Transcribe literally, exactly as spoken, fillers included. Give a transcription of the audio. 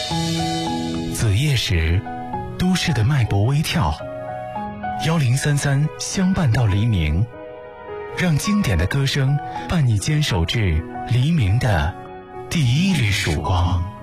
子夜时，都市的脉搏微跳，幺零三三相伴到黎明，让经典的歌声伴你坚守至黎明的第一缕曙光。